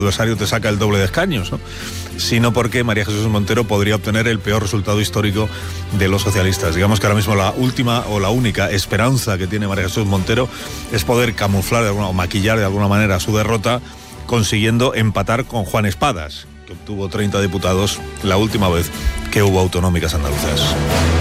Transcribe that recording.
adversario te saca el doble de escaños, ¿no? Sino porque María Jesús Montero podría obtener el peor resultado histórico de los socialistas. Digamos que ahora mismo la última o la única esperanza que tiene María Jesús Montero es poder camuflar o maquillar de alguna manera su derrota, consiguiendo empatar con Juan Espadas, que obtuvo 30 diputados la última vez que hubo autonómicas andaluzas.